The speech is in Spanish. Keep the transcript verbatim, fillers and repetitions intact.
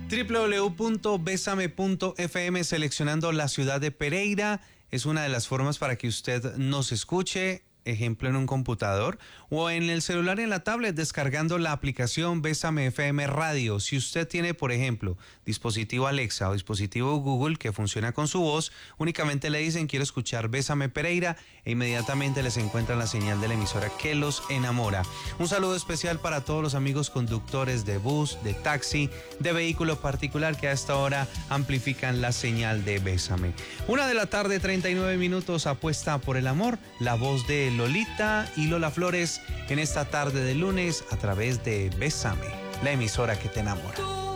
doble u doble u doble u punto besame punto efe eme seleccionando la ciudad de Pereira es una de las formas para que usted nos escuche. Ejemplo, en un computador o en el celular, en la tablet, descargando la aplicación Bésame F M Radio. Si usted tiene, por ejemplo, dispositivo Alexa o dispositivo Google que funciona con su voz, únicamente le dicen quiero escuchar Bésame Pereira e inmediatamente les encuentran la señal de la emisora que los enamora. Un saludo especial para todos los amigos conductores de bus, de taxi, de vehículo particular que a esta hora amplifican la señal de Bésame. Una de la tarde, treinta y nueve minutos, apuesta por el amor, la voz de Lolita y Lola Flores en esta tarde de lunes a través de Bésame, la emisora que te enamora.